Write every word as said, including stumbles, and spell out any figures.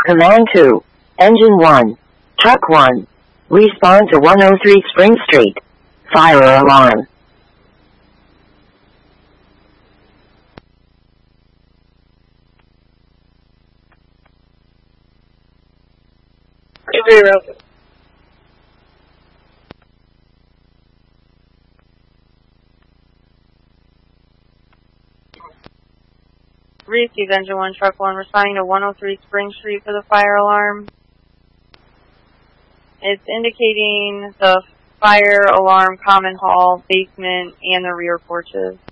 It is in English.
Command two. Engine one. Truck one. Respond to one oh three Spring Street. Fire alarm. Receive Engine one, Truck one, responding to one oh three Spring Street for the fire alarm. It's indicating the fire alarm common hall, basement, and the rear porches.